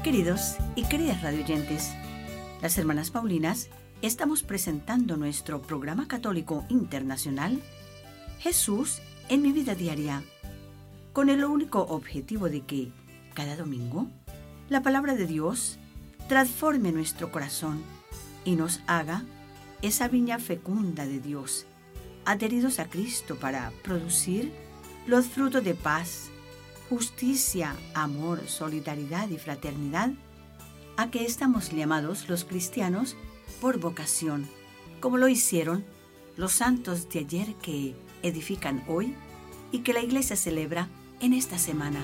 Queridos y queridas radioyentes, las hermanas Paulinas estamos presentando nuestro programa católico internacional Jesús en mi vida diaria, con el único objetivo de que, cada domingo, la palabra de Dios transforme nuestro corazón y nos haga esa viña fecunda de Dios, adheridos a Cristo para producir los frutos de paz, justicia, amor, solidaridad y fraternidad a que estamos llamados los cristianos por vocación, como lo hicieron los santos de ayer que edifican hoy y que la Iglesia celebra en esta semana.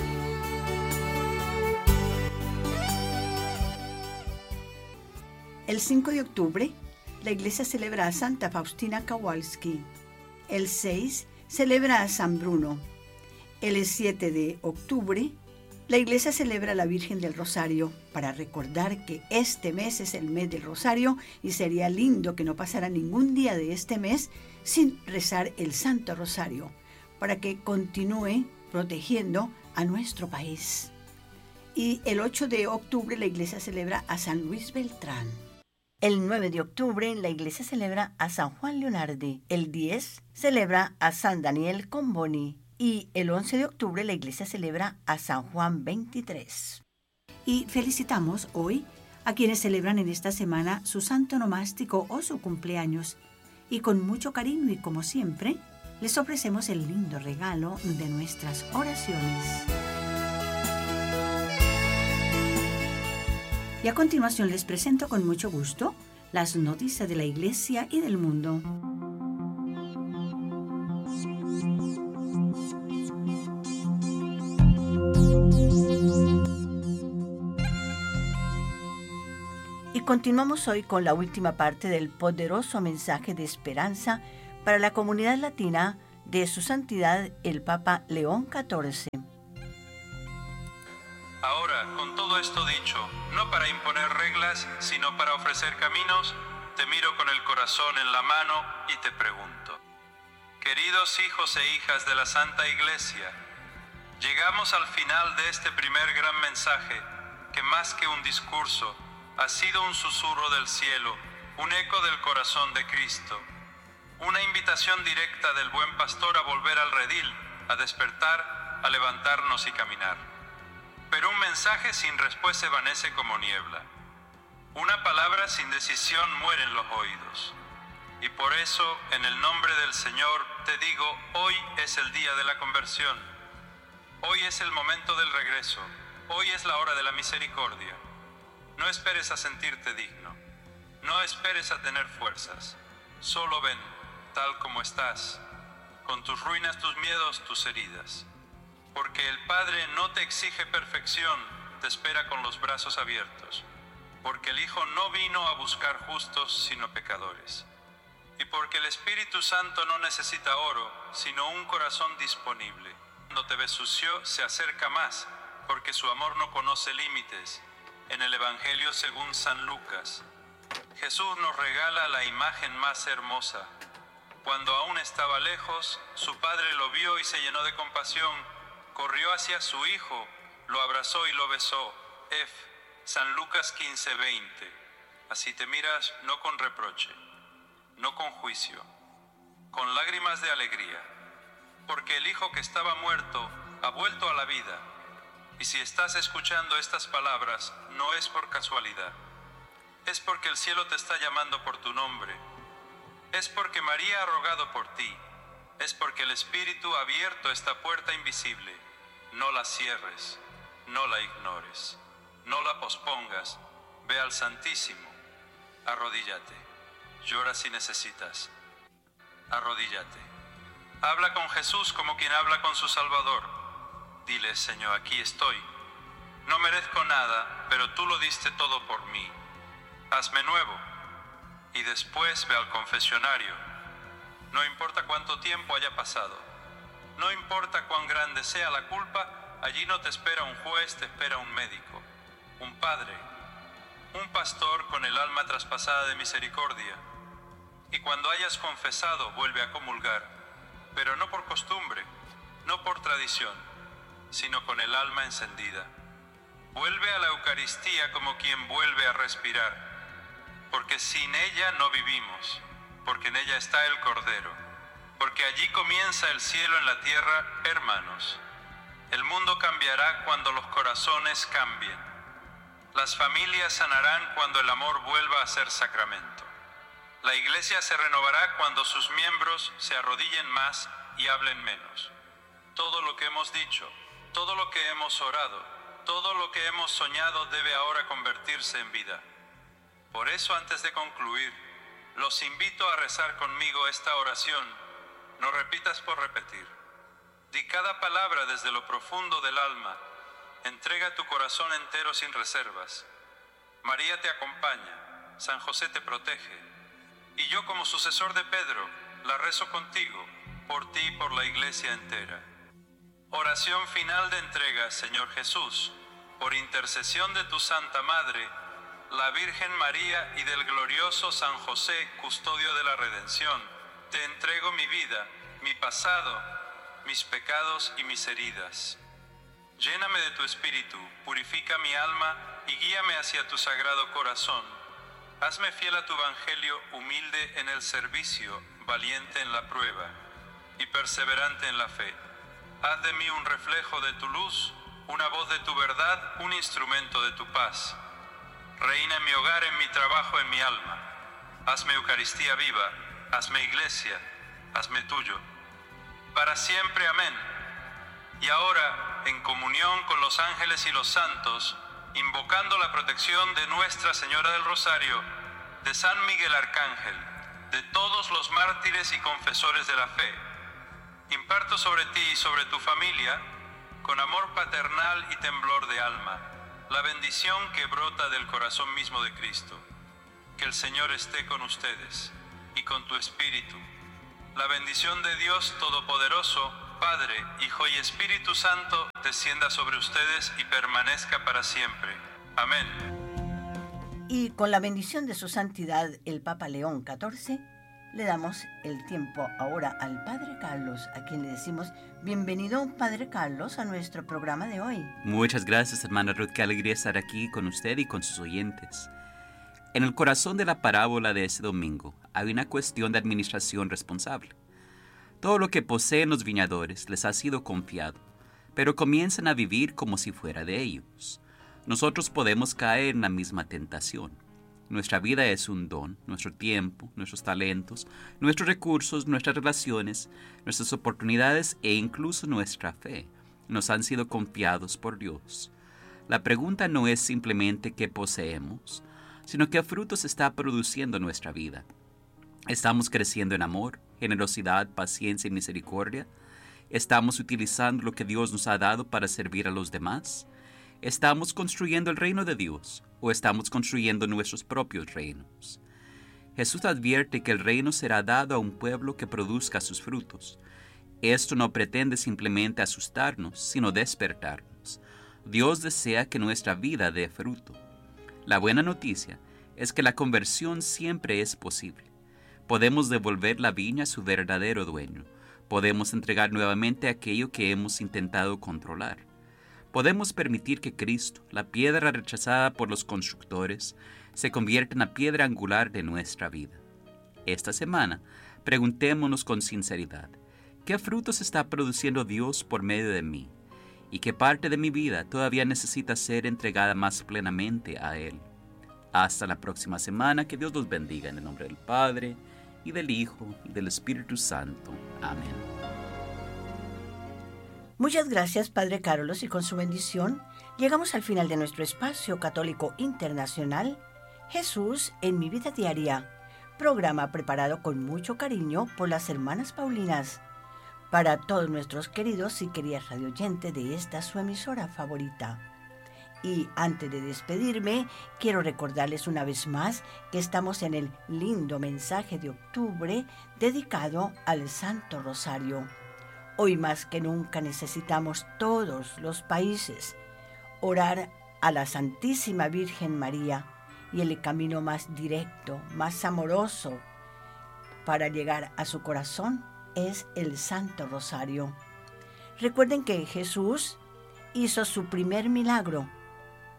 El 5 de octubre, la Iglesia celebra a Santa Faustina Kowalski. El 6 celebra a San Bruno. El 7 de octubre, la Iglesia celebra a la Virgen del Rosario para recordar que este mes es el mes del Rosario y sería lindo que no pasara ningún día de este mes sin rezar el Santo Rosario para que continúe protegiendo a nuestro país. Y el 8 de octubre la Iglesia celebra a San Luis Beltrán. El 9 de octubre la Iglesia celebra a San Juan Leonardi. El 10 celebra a San Daniel Comboni. Y el 11 de octubre la Iglesia celebra a San Juan XXIII. Y felicitamos hoy a quienes celebran en esta semana su santo nomástico o su cumpleaños. Y con mucho cariño y como siempre, les ofrecemos el lindo regalo de nuestras oraciones. Y a continuación les presento con mucho gusto las noticias de la Iglesia y del mundo. Y continuamos hoy con la última parte del poderoso mensaje de esperanza para la comunidad latina de su santidad el Papa León XIV. Ahora, con todo esto dicho, no para imponer reglas, sino para ofrecer caminos, te miro con el corazón en la mano y te pregunto. Queridos hijos e hijas de la Santa Iglesia, llegamos al final de este primer gran mensaje, que más que un discurso, ha sido un susurro del cielo, un eco del corazón de Cristo, una invitación directa del buen pastor a volver al redil, a despertar, a levantarnos y caminar. Pero un mensaje sin respuesta evanece como niebla. Una palabra sin decisión muere en los oídos. Y por eso, en el nombre del Señor, te digo, hoy es el día de la conversión. Hoy es el momento del regreso. Hoy es la hora de la misericordia. No esperes a sentirte digno. No esperes a tener fuerzas. Solo ven, tal como estás, con tus ruinas, tus miedos, tus heridas. Porque el Padre no te exige perfección, te espera con los brazos abiertos. Porque el Hijo no vino a buscar justos, sino pecadores. Y porque el Espíritu Santo no necesita oro, sino un corazón disponible. Cuando te ves sucio, se acerca más, porque su amor no conoce límites. En el Evangelio según San Lucas, Jesús nos regala la imagen más hermosa. Cuando aún estaba lejos, su Padre lo vio y se llenó de compasión. Corrió hacia su Hijo, lo abrazó y lo besó. San Lucas 15:20. Así te miras no con reproche, no con juicio, con lágrimas de alegría. Porque el Hijo que estaba muerto ha vuelto a la vida. Y si estás escuchando estas palabras, no es por casualidad. Es porque el cielo te está llamando por tu nombre. Es porque María ha rogado por ti. Es porque el Espíritu ha abierto esta puerta invisible. No la cierres, no la ignores, no la pospongas. Ve al Santísimo. Arrodíllate. Llora si necesitas. Arrodíllate. Habla con Jesús como quien habla con su Salvador. Dile, Señor, aquí estoy. No merezco nada, pero tú lo diste todo por mí. Hazme nuevo. Y después ve al confesionario. No importa cuánto tiempo haya pasado. No importa cuán grande sea la culpa, allí no te espera un juez, te espera un médico, un padre, un pastor con el alma traspasada de misericordia. Y cuando hayas confesado, vuelve a comulgar, pero no por costumbre, no por tradición, sino con el alma encendida. Vuelve a la Eucaristía como quien vuelve a respirar, porque sin ella no vivimos, porque en ella está el Cordero, porque allí comienza el cielo en la tierra, hermanos. El mundo cambiará cuando los corazones cambien. Las familias sanarán cuando el amor vuelva a ser sacramento. La Iglesia se renovará cuando sus miembros se arrodillen más y hablen menos. Todo lo que hemos dicho, todo lo que hemos orado, todo lo que hemos soñado debe ahora convertirse en vida. Por eso, antes de concluir, los invito a rezar conmigo esta oración. No repitas por repetir. Di cada palabra desde lo profundo del alma. Entrega tu corazón entero sin reservas. María te acompaña, San José te protege. Y yo, como sucesor de Pedro, la rezo contigo, por ti y por la Iglesia entera. Oración final de entrega, Señor Jesús, por intercesión de tu Santa Madre, la Virgen María y del glorioso San José, custodio de la redención, te entrego mi vida, mi pasado, mis pecados y mis heridas. Lléname de tu Espíritu, purifica mi alma y guíame hacia tu sagrado corazón. Hazme fiel a tu Evangelio, humilde en el servicio, valiente en la prueba y perseverante en la fe. Haz de mí un reflejo de tu luz, una voz de tu verdad, un instrumento de tu paz. Reina en mi hogar, en mi trabajo, en mi alma. Hazme Eucaristía viva, hazme Iglesia, hazme tuyo. Para siempre, amén. Y ahora, en comunión con los ángeles y los santos, invocando la protección de Nuestra Señora del Rosario, de San Miguel Arcángel, de todos los mártires y confesores de la fe, imparto sobre ti y sobre tu familia, con amor paternal y temblor de alma, la bendición que brota del corazón mismo de Cristo. Que el Señor esté con ustedes y con tu espíritu. La bendición de Dios Todopoderoso, Padre, Hijo y Espíritu Santo, descienda sobre ustedes y permanezca para siempre. Amén. Y con la bendición de su santidad, el Papa León XIV, le damos el tiempo ahora al Padre Carlos, a quien le decimos bienvenido, Padre Carlos, a nuestro programa de hoy. Muchas gracias, hermana Ruth, qué alegría estar aquí con usted y con sus oyentes. En el corazón de la parábola de este domingo hay una cuestión de administración responsable. Todo lo que poseen los viñadores les ha sido confiado, pero comienzan a vivir como si fuera de ellos. Nosotros podemos caer en la misma tentación. Nuestra vida es un don, nuestro tiempo, nuestros talentos, nuestros recursos, nuestras relaciones, nuestras oportunidades e incluso nuestra fe nos han sido confiados por Dios. La pregunta no es simplemente qué poseemos, sino qué frutos está produciendo nuestra vida. ¿Estamos creciendo en amor, generosidad, paciencia y misericordia? ¿Estamos utilizando lo que Dios nos ha dado para servir a los demás? ¿Estamos construyendo el reino de Dios o estamos construyendo nuestros propios reinos? Jesús advierte que el reino será dado a un pueblo que produzca sus frutos. Esto no pretende simplemente asustarnos, sino despertarnos. Dios desea que nuestra vida dé fruto. La buena noticia es que la conversión siempre es posible. Podemos devolver la viña a su verdadero dueño. Podemos entregar nuevamente aquello que hemos intentado controlar. Podemos permitir que Cristo, la piedra rechazada por los constructores, se convierta en la piedra angular de nuestra vida. Esta semana, preguntémonos con sinceridad, ¿qué frutos está produciendo Dios por medio de mí? ¿Y qué parte de mi vida todavía necesita ser entregada más plenamente a Él? Hasta la próxima semana, que Dios los bendiga en el nombre del Padre, y del Hijo, y del Espíritu Santo. Amén. Muchas gracias, Padre Carlos, y con su bendición llegamos al final de nuestro espacio católico internacional, Jesús en mi vida diaria, programa preparado con mucho cariño por las hermanas Paulinas, para todos nuestros queridos y queridas radioyentes de esta su emisora favorita. Y antes de despedirme, quiero recordarles una vez más que estamos en el lindo mensaje de octubre dedicado al Santo Rosario. Hoy más que nunca necesitamos todos los países orar a la Santísima Virgen María, y el camino más directo, más amoroso para llegar a su corazón es el Santo Rosario. Recuerden que Jesús hizo su primer milagro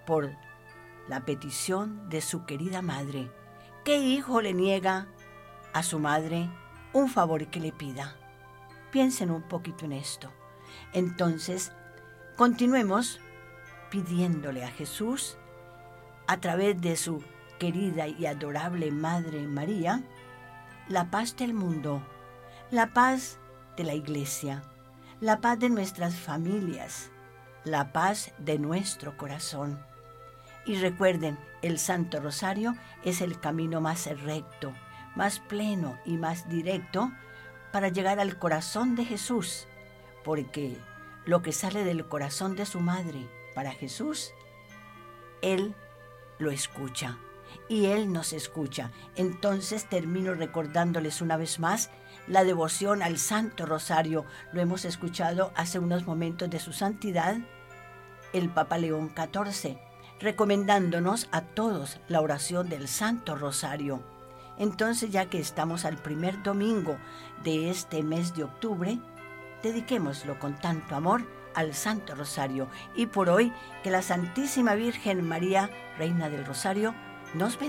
por la petición de su querida madre. ¿Qué hijo le niega a su madre un favor que le pida? Piensen un poquito en esto. Entonces, continuemos pidiéndole a Jesús, a través de su querida y adorable Madre María, la paz del mundo, la paz de la Iglesia, la paz de nuestras familias, la paz de nuestro corazón. Y recuerden, el Santo Rosario es el camino más recto, más pleno y más directo para llegar al corazón de Jesús, porque lo que sale del corazón de su madre para Jesús, Él lo escucha y Él nos escucha. Entonces termino recordándoles una vez más la devoción al Santo Rosario. Lo hemos escuchado hace unos momentos de su santidad, el Papa León XIV, recomendándonos a todos la oración del Santo Rosario. Entonces, ya que estamos al primer domingo de este mes de octubre, dediquémoslo con tanto amor al Santo Rosario. Y por hoy, que la Santísima Virgen María, Reina del Rosario, nos bendiga.